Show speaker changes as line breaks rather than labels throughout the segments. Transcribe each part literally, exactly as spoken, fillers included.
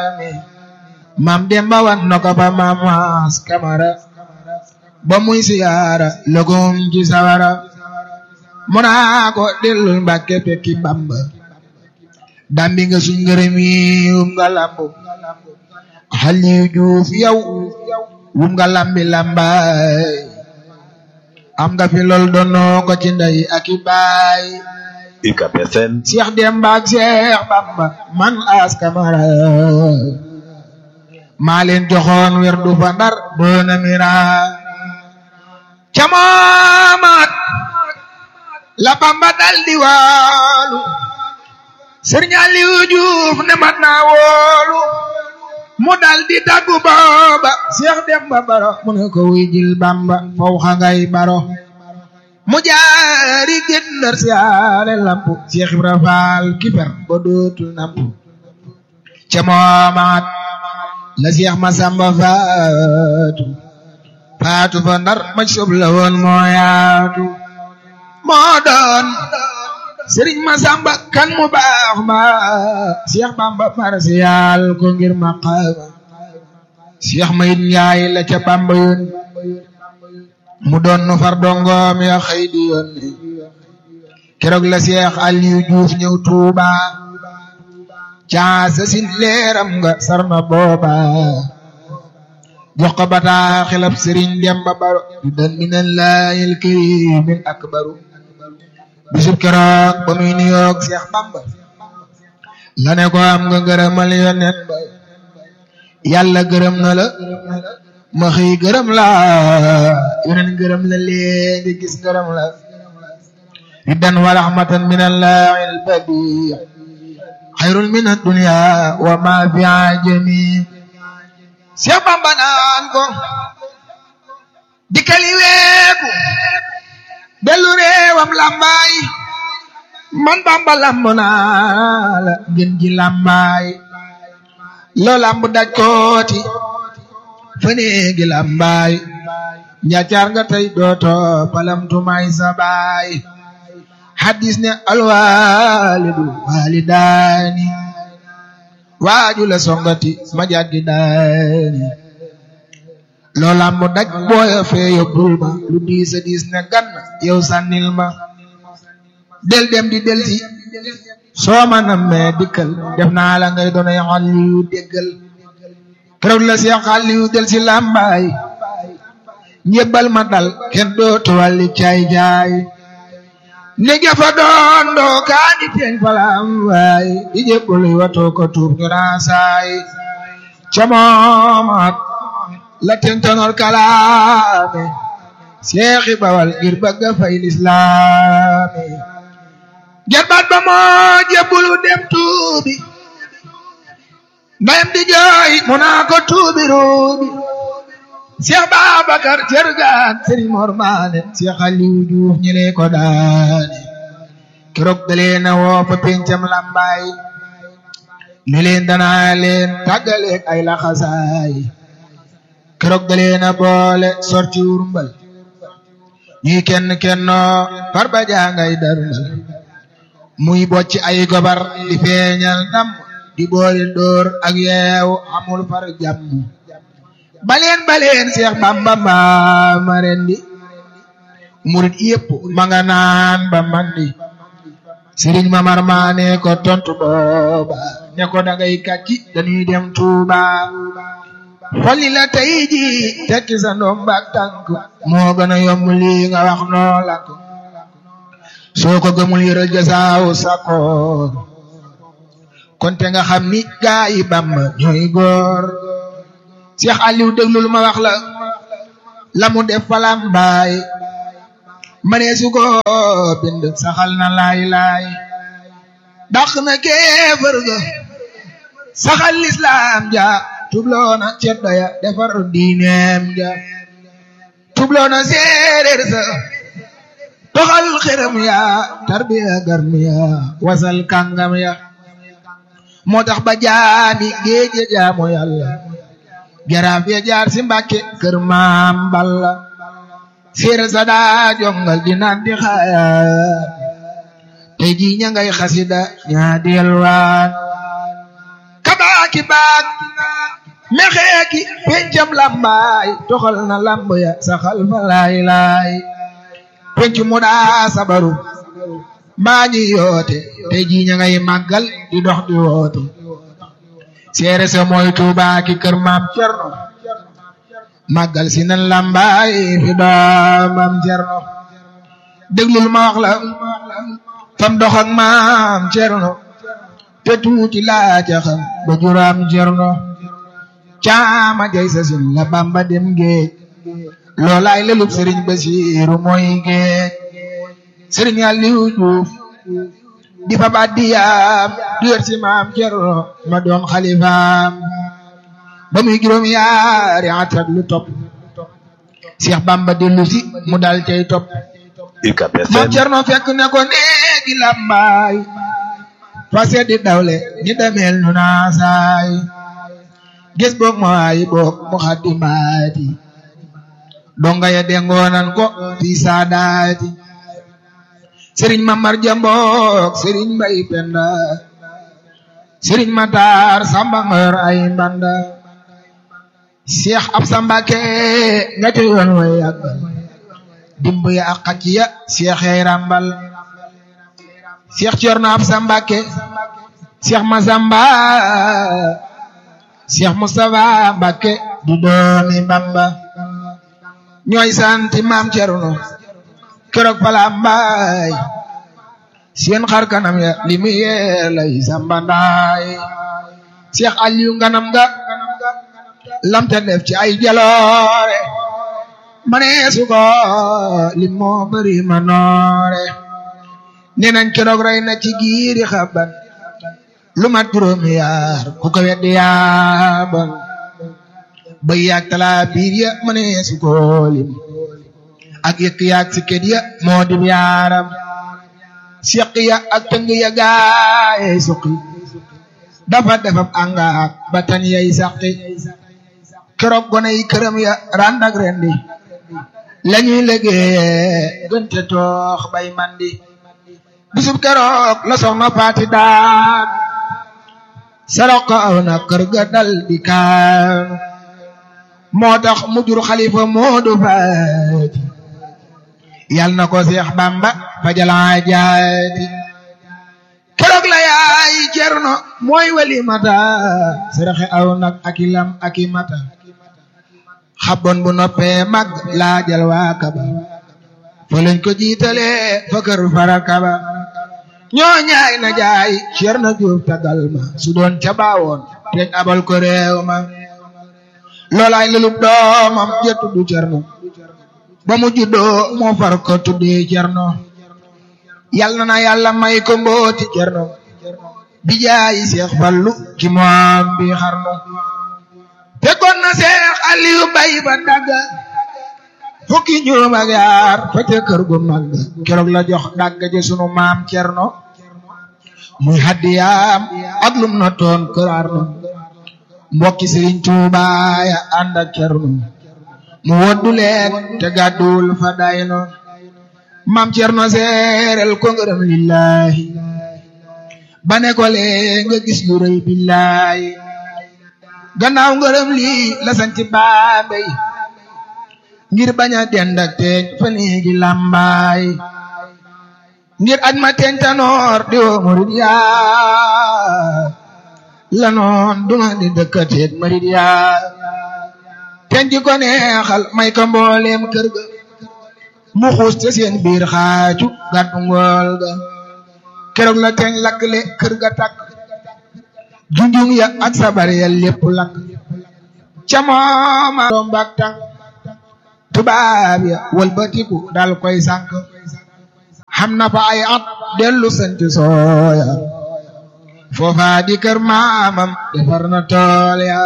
laami mam Demba wan na ko ba Maam As Kamara ba muy siyaara logum ci sawara mu naa ko dellul Mbàkke fekki Bamba dambi nga suñ ngërëm yi wum nga lambu Aliou Diouf yow wum nga lambi lambaay am nga fi lool doonoo ko ci ndey ak i baay
U C A B F M
Cheikh Demba ak Cheikh Bamba man As Kamara maa leen joxoon wer du fa Ndar doona mira camaamat la Bamba dal di waalu Sëriñ Aliou Diouf ne mat naa woolu mu dal di taggu booba Cheikh Demba Baro mu ne ko wuy jil Bamba faw xa ngay baro mu jaari gën Ndar siyaare lampu Cheikh Ibra Faal kiper ba dootul nampu ca moomaat la Cheikh Massamba faatu faatu fa Ndar ma sob la woon moo yaatu moo doon Sëriñ Massamba kan mu baax ma Cheikh Bamba marsiyal ko ngir maqaama Cheikh Mayit Njaay la ca Bamba yoon mu doon nu far dongoom ya xëy di yoon keroog la Cheikh Aliou Diouf ñëw Tuuba caasa sin leeram nga sarna booba jox ko bataaxilab Sëriñ Demba Baro di dan minallahil karimil akbaru bisub keroog ba muy nuyoog Cheikh Bamba la ne ko am nga gërëmal yonent ba yàlla gërëm na la ma xëy gërëm la yonent gërëm la léegi gis gërëm la riddan wa rahmatan min allahil badi xayrun min ad-dunya wa ma fiha jami Cheikh Bamba naan ko dikkali weeku dellu réewam lambaay man Bamba lamb naa la gën ji lambaay loo lamb daj kooti faneegi lambaay njaacaar nga tey dooto palamtumaay sabaay hadis ne alwaalidu waalidaani waaju la songati ma jaggi daani loo lamb daj booya fee yóbbul ma lu diis a diis ne gan yow sànnil ma del dem di del si soo ma nammee dikkal def naa la ngay doonay Aliou déggal keroog la Cheikh Aliou del si lambaay ñebbal ma dal kenn dootu wàlli caay caay ne jafa doon doo kaa di teeñ fa lambaay di jébbal watoo ko tuub ñu raasaay ca moomaat la tentonor kalaame Seexi Bawal ngir bëgg fay lislaami jarbaat ba moo jébbulu dem tuubi ndayam di jooy mu naa ko tuubi ruubi Cheikh Babacar Cergaan Sëriñ Mor Maane Cheikh Aliou Diouf ñëlee ko daane keroog dalee na woo fa pencam lambaay ne leen danaa leen tàggaleeg ay laxasaay keroog dalee na boole sorti urmbal ñuy kenn kennoo far ba jangay darmal muy bocci ay gobar di feeñal ndam di boole dóor ak yeew amul far jàmm baleen baleen Cheikh Bamba ma marendi murit yépp ma nga naan ba mandi Sëriñ Mamar Maane ko tontu booba ne ko dangay kàcci dañuy dem Tuuba folli la tey ji tekki sa ndoom baak tànk moo gën a yomb lii nga wax noo lakk soo ko gëmul yëral jasaaw sakoor kon te nga xam ni gaa yi Bamba ñooy góor Cheikh Aliou déglul ma wax la la mu def falambaay manee su ko bind saxal na laay laay dàq na kéefër ga saxal lislaam ja tubloona ceddo ya defar diineem ja tubloona séeréer sa toxal xërëm ya tarbiya garmi ya wasal kàngam ya moo tax ba jaami géej ya jaamu yàlla jaraaf ya jaar si Mbàkke kër Maam Balla séeréer sa daa jongal di naan di xaayaan tey ji ña ngay xasida ñaa delwaan ki baak mexeeki pencam lambaay toxal na lamb ya saxal fa laay laay penc mu daa sabaru mbaa ñi yoote te ji ña ngay màggal di dox di woote seere sa mooy Tuubaa ki kër maam Cerno màggal si nan lambaay fi doomam Cerno déglul ma wax la fam dox ak maam Cerno te tuuti laa ca xam ba juraam Cerno caama jay sa sin la Bamba dem géej loolaay lelub sëriñ Basiiru mooy géej sëriñ Aliou Diouf di fa baddiyaam du yer si maam Cerno ma doon xalifaam ba muy juróom yaari at ak lu topp Seex Bamba dellu si mu dal cay topp maam Cerno fekk ne ko neegi lambaay fase di dawle ni demel nu naasaay gis boog ma waayi boog mu xaddi maati donga ya dengoonan ko fii saadaati sëriñ Mamar Jambook sëriñ Mbay Penda sëriñ Matar Samba ngor ay mbanda Seex Absa Mbàkke nga te yoon way yàggal dimb ya ak xacc ya Seex yay rambal Seex Cerno Absa Mbàkke Seex Masamba Seex Mustafa Mbàkke du doomi Bamba ñooy santi maam Cerno keroog pala mbaay seen xar kanam ya li mu yee lay sambandaay Seex Aliyu nganam ga lamta def ci ay jaloore maneesu ko li moo bari ma noore nee nañ keroog rey na ci giiri xaban lu mat juróomi yaar ku ko weddi yaaban bay yaag talaa biir ya maneesu ko lim ak yëkk yaag si kët ya moo dim yaaram siq ya ak tëng ya gaayey suqi dafa defam angaak batan yay saqi keroog gone yi këram ya randak rendi lañuy liggéeye gënte toox bay mandi bisub keroog la soxna Faati daan sarok ko aw na kër ga dal di kaan moo tax mu jur xalifa Moodu Faati yal na ko Seex Bamba fajalaa jaati keroog la yaay Cerno mooy wali mata saraxe aw nag aki lam aki mata xabon bu noppee mag laajal waa Kaba fa lañ ko jiitale fa kër fara Kaba ñoo ñaay na jaay Cerno Juuf tagal ma su doon ca baawoon teñ abal ko réew ma loolaay lelub doomam ja tuddu Cerno ba mu juddoo moo far ko tuddee Cerno yal na na yàlla may ko mbooti Cerno bi jaayi Seex Fallu ci moom bi xarnu fekkoon na Seex Aliyu bay ba dagga fukki juróom ak yaar fa te kër gu mag keroog la jox dagga ji sunu maam Cerno muy hadiyaam ak lum na toon kër Arno mbokki Sëriñ Tuubaa ya ànd ak Cerno mu woddu leen te gàdduwul fa dayno maam Cerno seerel ko ngërëm lillahi ba ne ko lee nga gis lu rëy billahi gannaaw ngërëm lii la sanc Bambey ngir bañ a dend ak teeñ fa néegi Lambaay ngir aj ma teeñ tanoor di woo murid yaa la noon duma di dëkkateeg murid yaa teeñ ji ko neexal may ko mbooleem kër ga mu xuus te seen biir xaacu gàddu ngool ga keroog la teeñ lakkle kër ga takk junjung ya ak sabar ya lépp lakk ca mooma dombak tànk tubaab ya walbatiku dal koy sànk xam na fa ay at dellu sant sooya foofa di kër maamam defar na tool ya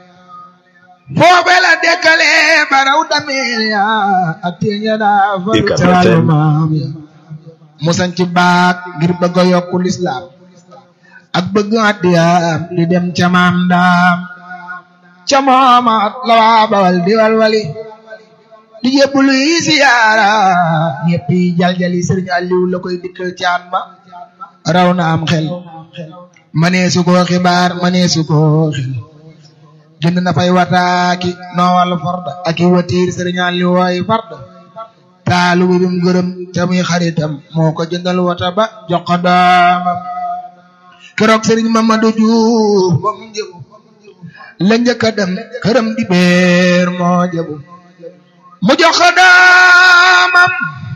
foofe la dekkale baraw dameel ya ak teen ya daa falu ca wàllu maam ya mu sanc baak ngir bëgg a yokku lislaam ak bëgg addiyaam di dem ca maam daam ca moomaat la waa Bawal di walwali di jébbulu yi siyaara ñëpp yi jaljali Sëriñ Aliou la koy dikkal caan ma raw na am xel manee su ko xibaar manee su ko xel jënd na fay wataaki noowal farda aki watiir sëriñaan li wooy farda taalu bi bim gërëm te muy xaritam moo ko jëndal wata ba jox ko doomam keroog sëriñ Mamadou Diouf ba mu njëbu la njëkk a dem këram di beer moo jëbu mu jox ko doomam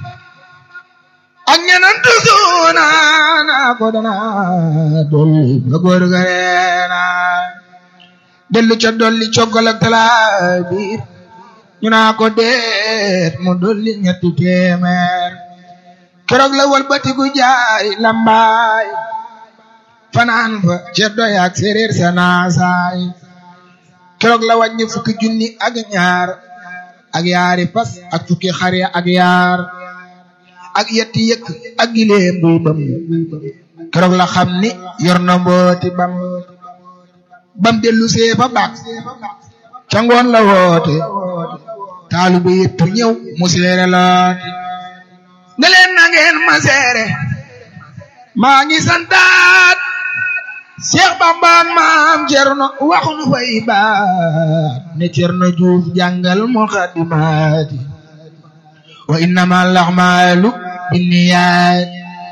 ak ñenantu suuna naa ko dana dolli ba góor ga reena dellu ca dolli coggal ak talaa biir ñu naa ko deet mu dolli ñetti téeméer keroog la walbatiku jaay lambaay fanaan fa ceddo yaak séeréer sa naasaay keroog la wàññi fukki junni ak ñaar ak yaari fas ak fukki xar ya ak yaar ak yetti yëkk ak gileem buy bam keroog la xam ni yor na mbooti bam bam dellu see fa baax ca ngoon la woote taalibe yëpp ñëw mu seere looti ne leen na ngeen ma seere maa ngi santaat Seex Bamba maam Cerno waxunu fay baat ne Cerno Juuf jàngal muqaddimaati wa innamal a'maalu binniyaat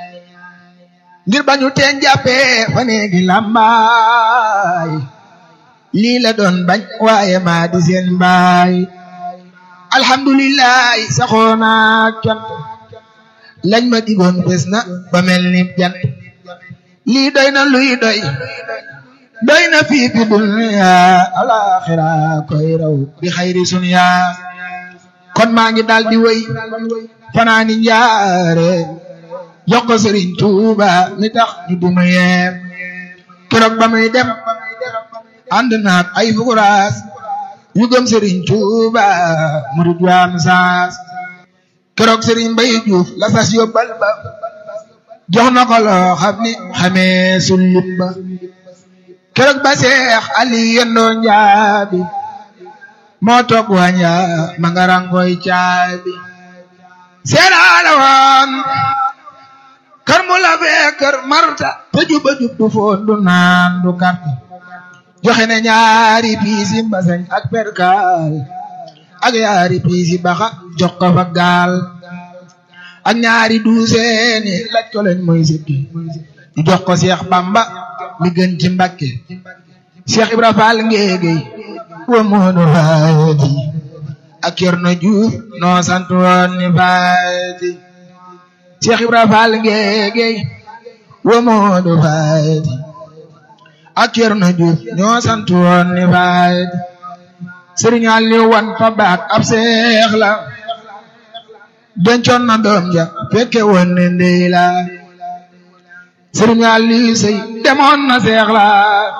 ngir bañu teen jàppee fa neegi lambaay lii la doon bañ waaye maa di seen baay alhamdulillahi saxoona cant lañ ma digoon bés na ba mel ni jant lii doy na luy doy doy na fii fi dunya alaxira koy raw bi xayri sunya kon maa ngi daal di wéy fanaani njaare jox ko Sëriñ Tuuba mi tax ñu duma yeem keroog ba muy dem ànd naak ay fukuraas yu gëm Sëriñ Tuuba murid waam saas keroog Sëriñ Mbay Juuf la sas yóbbal ba jox na ko loo xam ni xamee sullim ba keroog ba Seex Ali yendoo njaabi moo toog waña ma nga rangoy caabi seeraala woon kër mu la fee kër marta te juba jub du foon du naan du karta joxe ne ñaari piisi mbasañ ak perkaal ak ñaari piisi baxa jox ko fa gaal ak ñaari duuseeni laj ko leen mooy sikki jox ko Seex Bamba mi gën ci Mbakke Seex Ibra Faal ngéegéy wa moodu faati ak Cerno Juuf noo sant woon ni faati Seex Ibra Faal ngéegéy wa moodu faati ak Cerno Juuf ñoo sant woon ni faati Sëriñ Aliw wan fa baak ab seex la dencoon na doom ja fekke woon ne ndey la Sëriñ Aliw sey demoon na seex la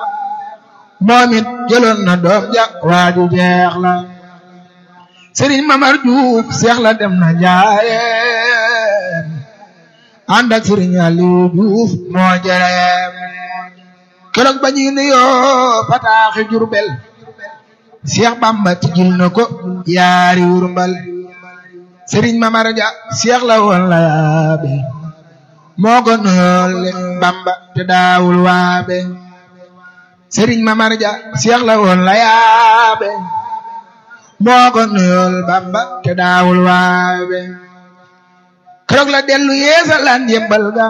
moom it jëloon na doom ja waaju jeex la Sëriñ Mamar Juuf seex la dem na njaareem ànd ak Sëriñ Aliw Juuf moo jëreem keroog ba ñuy nuyoo fataaxi Jurbel Seex Bamba tijjil na ko yaari wurmbal Sëriñ Mamar Ja seex la woon la yaabe moo ko nuyool Bamba te daawul waabe Sëriñ Mamar Ja seex la woon la yaabe moo ko nuyool Bamba te daawul waabe keroog la dellu yeesalaan jébbal ga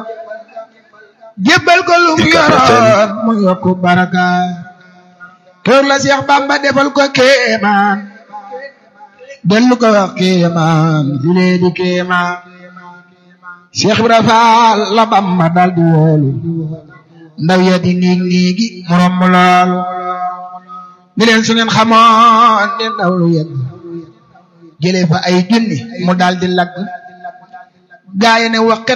jébbal ko lu mu yoroon mu yokku baraka keroog la Seex Bamba defal ko kéemaan dellu ko wax kéemaan julee di kéemaan Seex Ibra Faal la Bamba dal di woolu ndaw ya di niig niigi mu romb loolu ni leen su ngeen xamoon ne ndaw lu yegg jëlee fa ay junni mu dal di lagg gaaye ne wax